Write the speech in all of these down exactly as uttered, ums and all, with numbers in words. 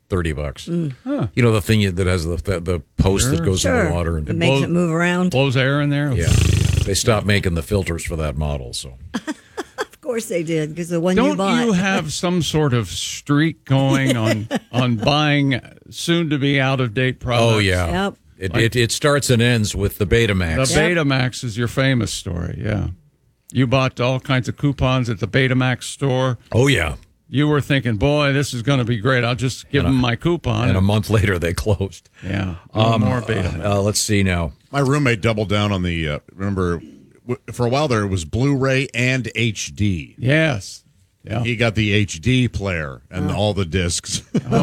thirty bucks. Mm. Huh. You know, the thing that has the the, the post Sure. that goes Sure. in the water. And It makes it move around. Blows air in there? Yeah. They stopped making the filters for that model, so. Of course they did, because the one Don't you bought. you have some sort of streak going on on buying soon-to-be out-of-date products? Oh, yeah. Yep. It, Like- it it starts and ends with the Betamax. The Betamax is your famous story, yeah. You bought all kinds of coupons at the Betamax store. Oh, yeah. You were thinking, boy, this is going to be great. I'll just give And a- them my coupon. And a month later, they closed. yeah, no more Betamax. Uh, let's see now. My roommate doubled down on the, uh, remember, w- for a while there, it was Blu-ray and H D. Yes. Yeah. He got the H D player and all the discs.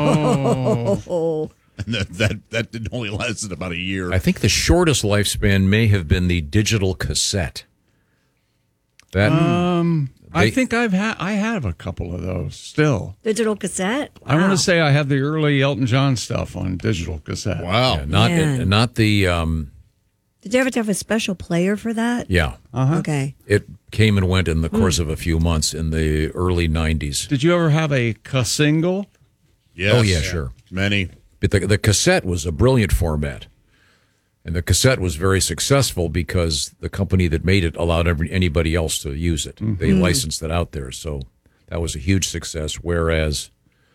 Oh, and that, that, that did only lasted about a year. I think the shortest lifespan may have been the digital cassette. That Um, I They- think I've had I have a couple of those still. digital cassette? I want Wow. to say I have the early Elton John stuff on digital cassette. Wow. yeah, not Man. not the um, Did you ever have a special player for that? yeah. Uh-huh. Okay. It came and went in the course of a few months in the early nineties. Did you ever have a single? Yes. Oh, yeah, sure. Many. But the, the cassette was a brilliant format. And the cassette was very successful because the company that made it allowed every, anybody else to use it. They licensed it out there. So that was a huge success, whereas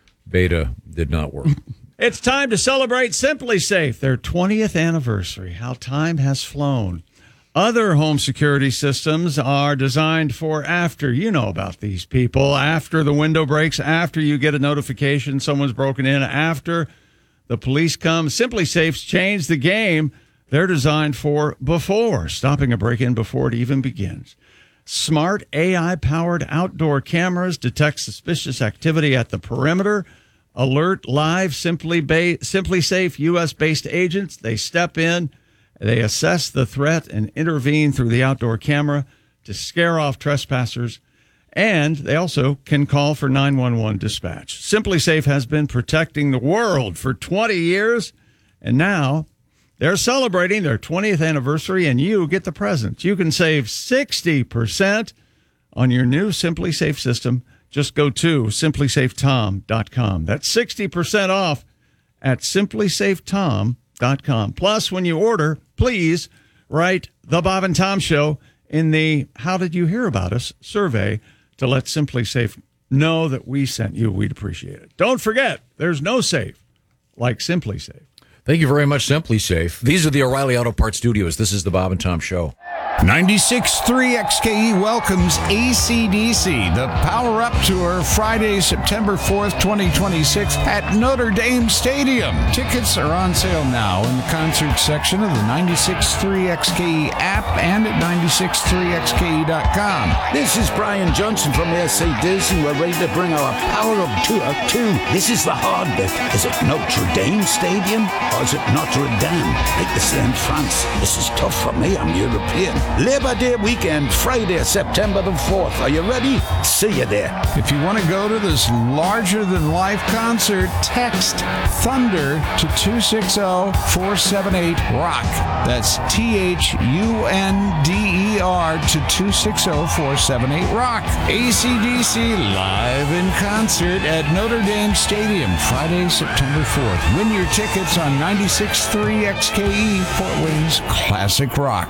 Beta did not work. It's time to celebrate Simply Safe, their twentieth anniversary. How time has flown. Other home security systems are designed for after. You know about these people. After the window breaks, after you get a notification someone's broken in, after the police come. Simply Safe's changed the game. They're designed for before, stopping a break-in before it even begins. Smart A I-powered outdoor cameras detect suspicious activity at the perimeter. Alert live Simply ba- Simply Safe U S-based agents. They step in, they assess the threat and intervene through the outdoor camera to scare off trespassers. And they also can call for nine one one dispatch. Simply Safe has been protecting the world for twenty years, and now they're celebrating their twentieth anniversary, and you get the present. You can save sixty percent on your new Simply Safe system. Just go to simply safe tom dot com. That's sixty percent off at simply safe tom dot com. Plus, when you order, please write The Bob and Tom Show in the How Did You Hear About Us survey to let Simply Safe know that we sent you. We'd appreciate it. Don't forget, there's no safe like Simply Safe. Thank you very much, Simply Safe. These are the O'Reilly Auto Parts Studios. This is the Bob and Tom Show. ninety-six point three X K E welcomes A C D C, the Power Up Tour, Friday, September fourth, twenty twenty-six at Notre Dame Stadium. Tickets are on sale now in the concert section of the ninety-six point three X K E app and at ninety-six point three X K E dot com. This is Brian Johnson from A C D C. We're ready to bring our Power Up Tour to. This is the hard bit. Is it Notre Dame Stadium or is it Notre Dame? Like they say in France. This is tough for me. I'm European. Labor Day weekend, Friday, September the fourth. Are you ready? See you there. If you want to go to this larger-than-life concert, text THUNDER to two six zero, four seven eight, ROCK. That's T H U N D E R to two six zero, four seven eight, ROCK. A C D C live in concert at Notre Dame Stadium, Friday, September fourth. Win your tickets on ninety-six point three X K E, Fort Wayne's Classic Rock.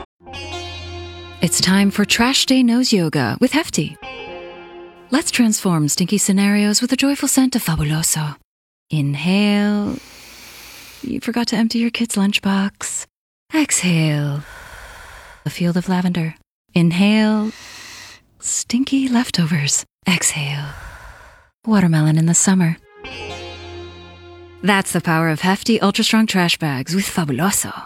It's time for Trash Day Nose Yoga with Hefty. Let's transform stinky scenarios with a joyful scent of Fabuloso. Inhale. You forgot to empty your kid's lunchbox. Exhale. A field of lavender. Inhale. Stinky leftovers. Exhale. Watermelon in the summer. That's the power of Hefty Ultra Strong Trash Bags with Fabuloso.